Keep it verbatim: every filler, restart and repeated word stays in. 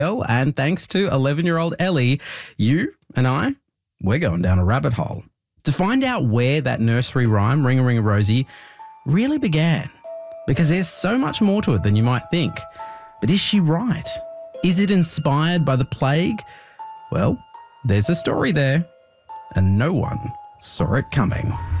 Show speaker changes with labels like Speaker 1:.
Speaker 1: And thanks to eleven-year-old Ellie, you and I, we're going down a rabbit hole to find out where that nursery rhyme, Ring a Ring a Rosie, really began. Because there's so much more to it than you might think. But is she right? Is it inspired by the plague? Well, there's a story there, and no one saw it coming.